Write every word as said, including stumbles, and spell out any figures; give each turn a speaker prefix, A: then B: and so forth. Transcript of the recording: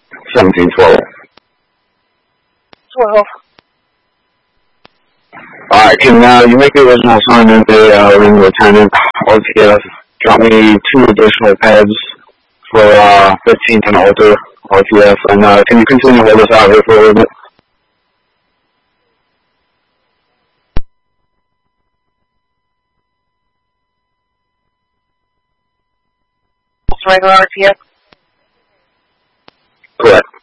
A: seventeen twelve.
B: twelve.
A: Alright, can uh, you make the original assignment a uh, ring lieutenant O T S? Drop me two additional pads for uh, fifteen and older O T S, and uh, can you continue to hold us out here for a little bit?
B: Regular R T S?
A: Correct.